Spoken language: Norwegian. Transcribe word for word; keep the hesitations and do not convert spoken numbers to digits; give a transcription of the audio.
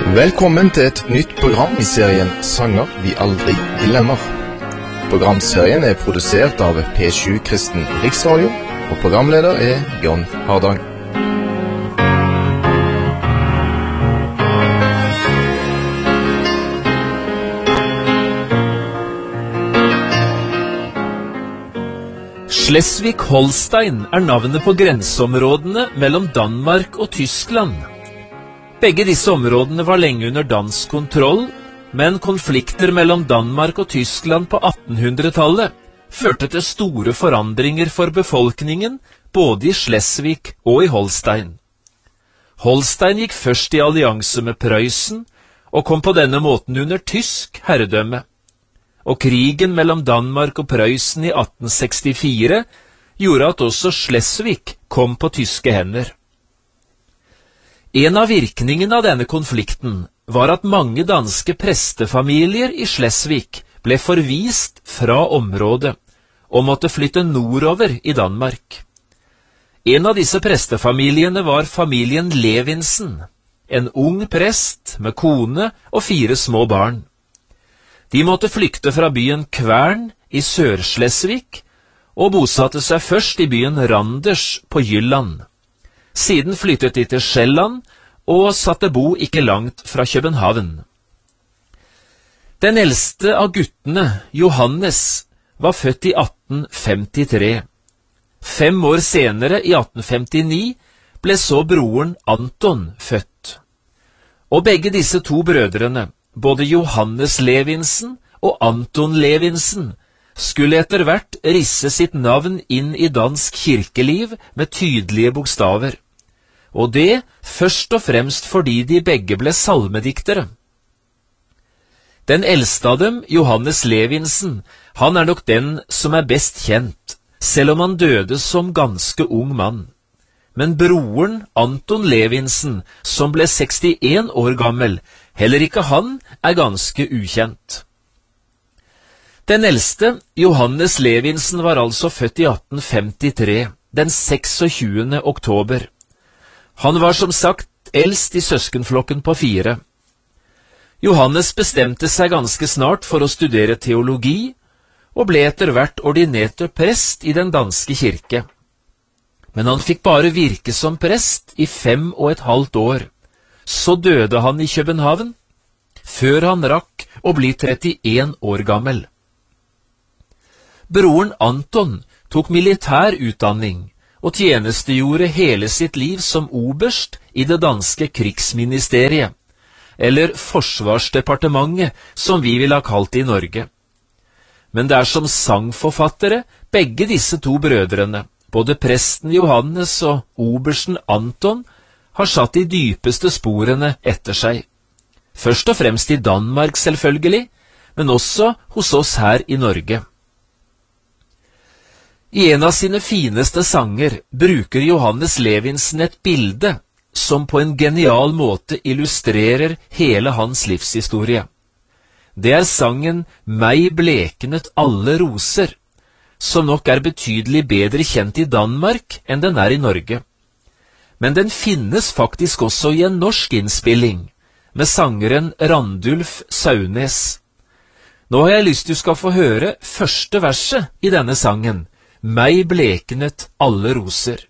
Velkommen til et nytt program i serien Sanger vi aldri glemmer. Programserien er produsert av P sju Kristen Riksradio, og programleder er John Hardang. Schleswig-Holstein er navnet på grenseområdene mellom Danmark og Tyskland. Begge disse områdene var lenge under dansk kontroll, men konflikter mellom Danmark og Tyskland på attenhundretallet førte til store forandringer for befolkningen, både i Schleswig og i Holstein. Holstein gikk først i allianse med Prøysen, og kom på denne måten under tysk herredømme. Og krigen mellom Danmark og Prøysen i atten sekstifire gjorde at også Schleswig kom på tyske hender. En av virkningene av denne konflikten var at mange danske prestefamilier i Schleswig ble forvist fra området og måtte flytte nordover i Danmark. En av disse prestefamiliene var familien Levinsen, en ung prest med kone og fire små barn. De måtte flykte fra byen Kværn i Sør-Schleswig og bosatte seg først i byen Randers på Jylland. Siden flyttet de til Sjælland og satte bo ikke langt fra København. Den eldste av guttene, Johannes, var født i atten femtitre. Fem år senere, i atten femtini, ble så broren Anton født. Og begge disse to brødrene, både Johannes Levinsen og Anton Levinsen, skulle etter hvert risse sitt navn inn i dansk kirkeliv med tydelige bokstaver. Og det først og fremst fordi de begge ble salmediktere. Den eldste av dem, Johannes Levinsen, han er nok den som er best kjent, selv om han døde som ganske ung mann. Men broren Anton Levinsen, som ble sekstien år gammel, heller ikke han er ganske ukjent. Den eldste, Johannes Levinsen, var altså født i atten femtitre, den seksogtjuende oktober. Han var som sagt eldst i søskenflokken på fire. Johannes bestemte seg ganske snart for å studere teologi, og ble etter hvert ordinert prest i den danske kirke. Men han fikk bare virke som prest i fem og et halvt år. Så døde han i København, før han rakk å bli trettien år gammel. Broren Anton tok militær utdanning og tjenestegjorde hele sitt liv som oberst i det danske krigsministeriet, eller Forsvarsdepartementet, som vi vil ha kalt det i Norge. Men det er som sangforfattere, begge disse to brødrene, både presten Johannes og obersten Anton, har satt de dypeste sporene etter seg. Først og fremst i Danmark selvfølgelig, men også hos oss her i Norge. I en av sine fineste sanger bruker Johannes Levinsen et bilde som på en genial måte illustrerer hele hans livshistorie. Det er sangen «Meg bleknet alle roser», som nok er betydelig bedre kjent i Danmark enn den er i Norge. Men den finnes faktisk også i en norsk innspilling, med sangeren Randulf Saunes. Nå har jeg lyst til du skal få høre første verset i denne sangen, «Meg bleknet alle roser».